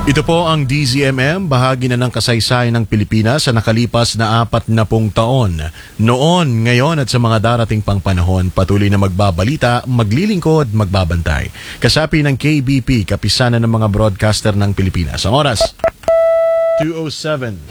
Ito po ang DZMM, bahagi na ng kasaysayan ng Pilipinas sa nakalipas na 40 taon. Noon, ngayon at sa mga darating pang panahon, patuloy na magbabalita, maglilingkod, magbabantay. Kasapi ng KBP, kapisanan ng mga broadcaster ng Pilipinas. Ang oras, 2:07.